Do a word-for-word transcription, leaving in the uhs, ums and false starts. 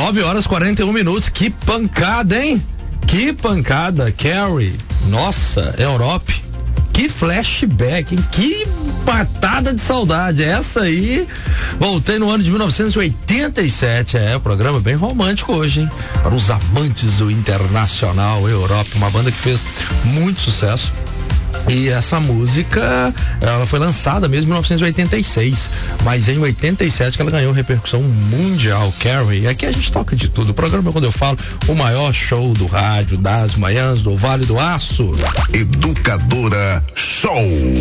nove horas e quarenta e um minutos. Que pancada, hein? Que pancada, Carrie. Nossa, Europe. Que flashback, hein? Que patada de saudade. Essa aí, voltei no ano de mil novecentos e oitenta e sete. É, um programa bem romântico hoje, hein? Para os amantes do internacional, Europe, uma banda que fez muito sucesso. E essa música, ela foi lançada mesmo em mil novecentos e oitenta e seis, mas em oitenta e sete que ela ganhou repercussão mundial, Carrie. Aqui a gente toca de tudo. O programa, quando eu falo, o maior show do rádio das manhãs do Vale do Aço. Educadora Show.